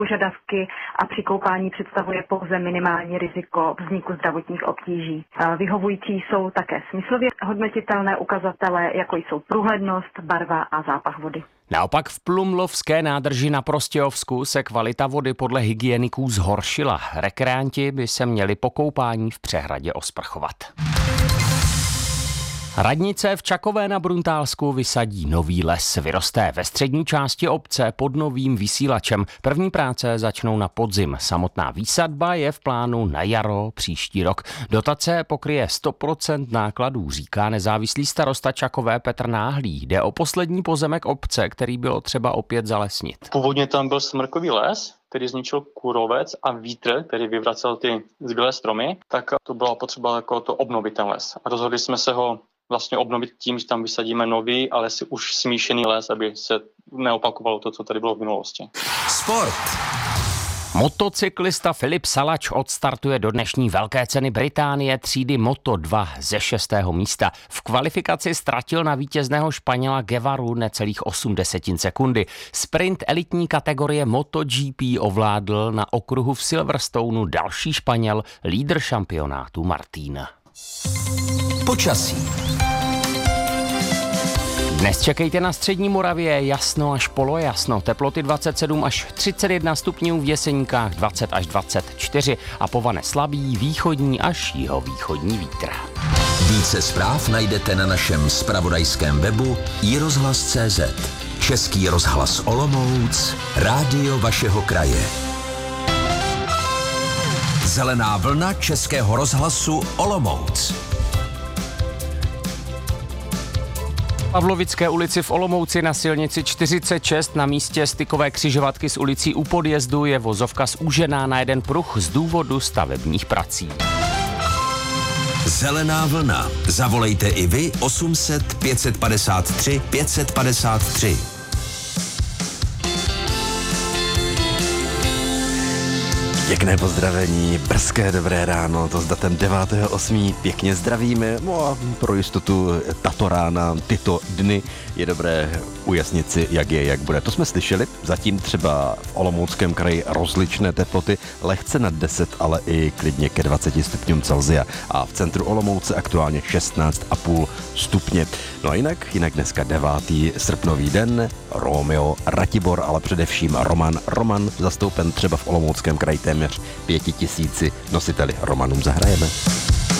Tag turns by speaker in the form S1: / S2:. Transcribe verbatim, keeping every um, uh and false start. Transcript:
S1: požadavky a při koupání představuje pouze minimální riziko vzniku zdravotních obtíží. Vyhovující jsou také smyslově hodnotitelné ukazatele, jako jsou průhlednost, barva a zápach vody.
S2: Naopak v Plumlovské nádrži na Prostějovsku se kvalita vody podle hygieniků zhoršila. Rekreanti by se měli po koupání v přehradě osprchovat. Radnice v Čakové na Bruntálsku vysadí nový les. Vyroste ve střední části obce pod novým vysílačem. První práce začnou na podzim. Samotná výsadba je v plánu na jaro příští rok. Dotace pokryje sto procent nákladů, říká nezávislý starosta Čakové Petr Náhlý. Jde o poslední pozemek obce, který bylo třeba opět zalesnit.
S3: Původně tam byl smrkový les, který zničil kůrovec a vítr, který vyvracel ty zbylé stromy, tak to bylo potřeba jako to obnovit ten les. A rozhodli jsme se ho vlastně obnovit tím, že tam vysadíme nový, ale si už smíšený les, aby se neopakovalo to, co tady bylo v minulosti.
S4: Sport.
S2: Motocyklista Filip Salač odstartuje do dnešní velké ceny Británie třídy Moto dva ze šestého místa. V kvalifikaci ztratil na vítězného Španěla Guevaru necelých osm desetin sekundy. Sprint elitní kategorie MotoGP ovládl na okruhu v Silverstoneu další Španěl, lídr šampionátu Martín.
S4: Počasí.
S2: Dnes čekejte na střední Moravě jasno až polojasno, teploty dvacet sedm až třicet jedna stupňů, v Jeseníkách dvacet až dvacet čtyři a povane slabý východní až jihovýchodní vítr.
S4: Více zpráv najdete na našem zpravodajském webu i rozhlas tečka cé zet. Český rozhlas Olomouc, rádio vašeho kraje. Zelená vlna Českého rozhlasu Olomouc.
S2: Pavlovické ulici v Olomouci na silnici čtyřicet šest na místě stykové křižovatky s ulicí u podjezdu je vozovka zúžená na jeden pruh z důvodu stavebních prací.
S4: Zelená vlna. Zavolejte i vy osm set pět padesát tři pět padesát tři.
S5: Pěkné pozdravení, brzké dobré ráno, to s datem devátého osmého Pěkně zdravíme, no a pro jistotu tato rána, tyto dny je dobré ujasnit si, jak je, jak bude. To jsme slyšeli, zatím třeba v Olomouckém kraji rozličné teploty, lehce nad deset, ale i klidně ke dvaceti stupňům Celsia. A v centru Olomouce aktuálně šestnáct a půl stupně. No a jinak, jinak dneska devátý srpnový den, Romeo, Ratibor, ale především Roman. Roman zastoupen třeba v Olomouckém kraji téměř pěti tisíci nositeli. Romanům zahrajeme.